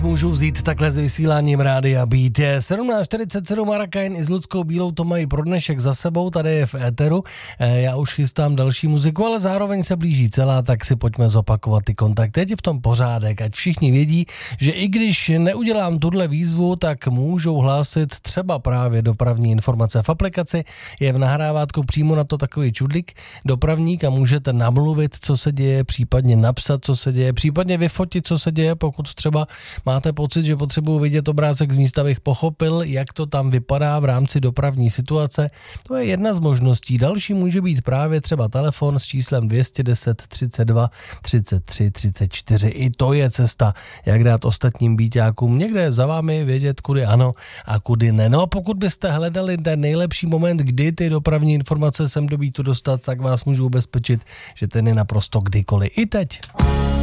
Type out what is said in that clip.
můžu vzít takhle s vysíláním Rádia Beat. Je 17:47 Marakain i s Ludskou Bílou to mají pro dnešek za sebou, tady je v éteru. Já už chystám další muziku, ale zároveň se blíží celá, tak si pojďme zopakovat ty kontakty. Teď v tom pořádek, ať všichni vědí, že i když neudělám tuhle výzvu, tak můžou hlásit třeba právě dopravní informace v aplikaci. Je v nahrávátku přímo na to takový čudlik dopravník a můžete namluvit, co se děje, případně napsat, co se děje, případně vyfotit, co se děje, pokud třeba máte pocit, že potřebuji vidět obrázek z místa, abych pochopil, jak to tam vypadá v rámci dopravní situace. To je jedna z možností. Další může být právě třeba telefon s číslem 210 32 33 34. I to je cesta, jak dát ostatním býťákům někde za vámi vědět, kudy ano a kudy ne. No a pokud byste hledali ten nejlepší moment, kdy ty dopravní informace sem do Beatu dostat, tak vás můžu ubezpečit, že ten je naprosto kdykoliv. I teď.